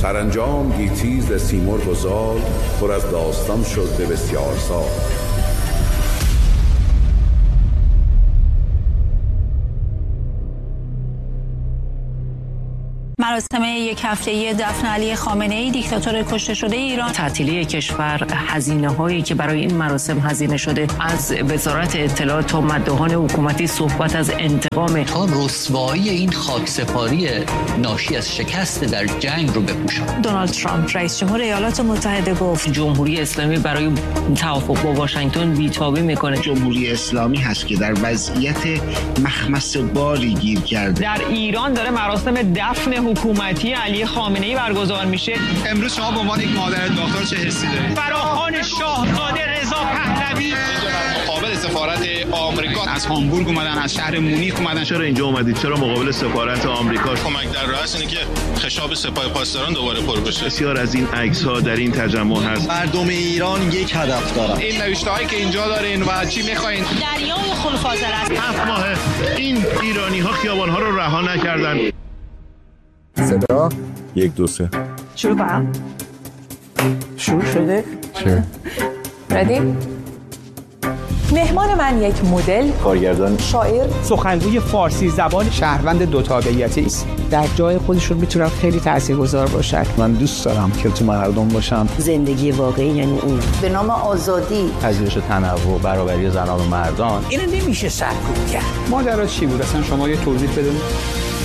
سرانجام گیتیز سیمرغ و زال پر از داستان شد به بسیار سال. مراسم یک هفته‌ای دفن علی خامنه‌ای دیکتاتور کشته شده ایران. تعطیلی کشور، هزینه‌هایی که برای این مراسم هزینه شده، از وزارت اطلاعات تا مداحان حکومتی صحبت از انتقام تا رسوایی این خاکسپاری ناشی از شکست در جنگ رو بپوشاند. دونالد ترامپ رئیس جمهور ایالات متحده گفت جمهوری اسلامی برای توافق با واشنگتن بی‌تابی میکنه. جمهوری اسلامی هست که در وضعیت مخمص باری گیر کرده. در ایران داره مراسم دفن حکومتی علی خامنه‌ای برگزار میشه. امروز شما به عنوان یک مادر داغدار چه حسی دارید؟ فراخوان شاهزاده رضا پهلوی مقابل سفارت آمریکا از هامبورگ اومدن، از شهر مونیخ اومدن. چرا اینجا اومدید؟ چرا مقابل سفارت آمریکا؟ کمک در رأس اینه که خشاب سپاه پاسداران دوباره پر بشه. بسیار از این عکس‌ها در این تجمع هست. مردم ایران یک هدف دارن. این نوشته‌هایی که اینجا دارین و چی می‌خواین؟ دریای خلفازر است. 7 ماه این ایرانی‌ها خیابان‌ها رو رها نکردن. صدا 1 2 3 شروع کنم. شروع شده؟ چه؟ ردی؟ مهمان من یک مدل، کارگردان، شاعر، سخنگوی فارسی زبان، شهروند دو تابعیتی است. در جای خودشون میتونن خیلی تاثیرگذار باشن. من دوست دارم که تو مردم باشم. زندگی واقعی یعنی این. به نام آزادی، پذیرش تنوع، برابری زنان و مردان. اینو نمیشه سرکوب کرد. ماجرا چی بود اصلا؟ شما یه توضیح بدید.